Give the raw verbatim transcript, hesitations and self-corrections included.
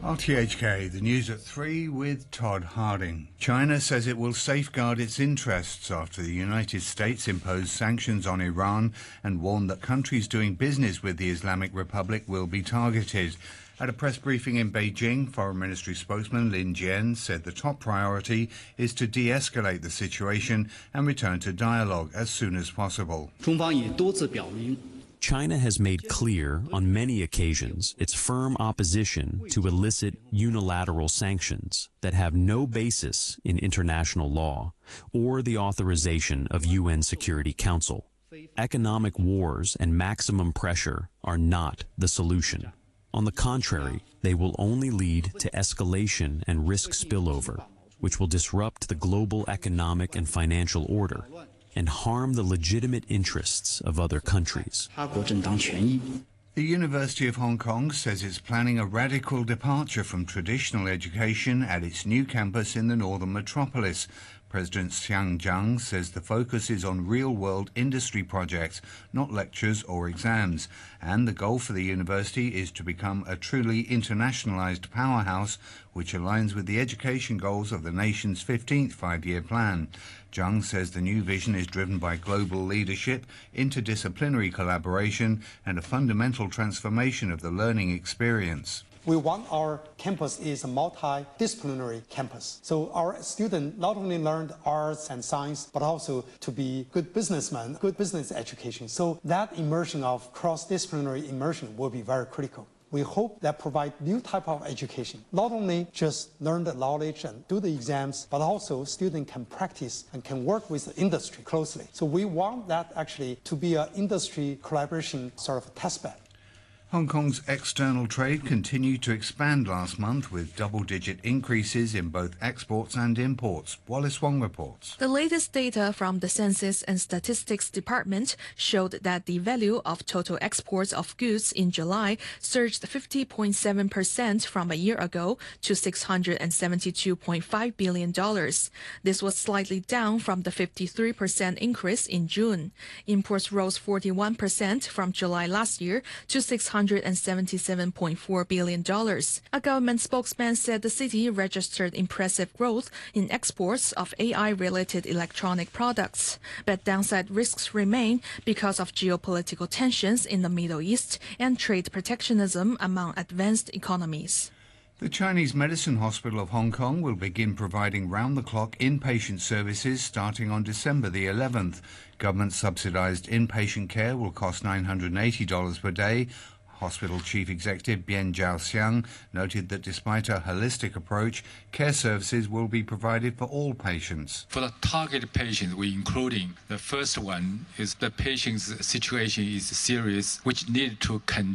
R T H K, the news at three with Todd Harding. China says it will safeguard its interests after the United States imposed sanctions on Iran and warned that countries doing business with the Islamic Republic will be targeted. At a press briefing in Beijing, Foreign Ministry spokesman Lin Jian said the top priority is to de-escalate the situation and return to dialogue as soon as possible. China has made clear on many occasions its firm opposition to illicit unilateral sanctions that have no basis in international law or the authorization of U N Security Council. Economic wars and maximum pressure are not the solution. On the contrary, they will only lead to escalation and risk spillover, which will disrupt the global economic and financial order and harm the legitimate interests of other countries. The University of Hong Kong says it's planning a radical departure from traditional education at its new campus in the northern metropolis. President Xiang Zhang says the focus is on real-world industry projects, not lectures or exams. And the goal for the university is to become a truly internationalized powerhouse, which aligns with the education goals of the nation's fifteenth five-year plan. Zhang says the new vision is driven by global leadership, interdisciplinary collaboration, and a fundamental transformation of the learning experience. We want our campus is a multidisciplinary campus. So our students not only learn arts and science, but also to be good businessmen, good business education. So that immersion of cross-disciplinary immersion will be very critical. We hope that provide new type of education, not only just learn the knowledge and do the exams, but also students can practice and can work with the industry closely. So we want that actually to be an industry collaboration sort of test bed. Hong Kong's external trade continued to expand last month with double-digit increases in both exports and imports. Wallace Wong reports. The latest data from the Census and Statistics Department showed that the value of total exports of goods in July surged fifty point seven percent from a year ago to six hundred seventy-two point five billion dollars. This was slightly down from the fifty-three percent increase in June. Imports rose forty-one percent from July last year to six hundred seventy-seven point four billion dollars. A government spokesman said the city registered impressive growth in exports of A I-related electronic products, but downside risks remain because of geopolitical tensions in the Middle East and trade protectionism among advanced economies. The Chinese Medicine Hospital of Hong Kong will begin providing round-the-clock inpatient services starting on December the eleventh. Government-subsidized inpatient care will cost nine hundred eighty dollars per day. Hospital Chief Executive Bian Zhaoxiang noted that despite a holistic approach, care services will be provided for all patients. For the target patients, we including the first one is the patient's situation is serious, which need to continue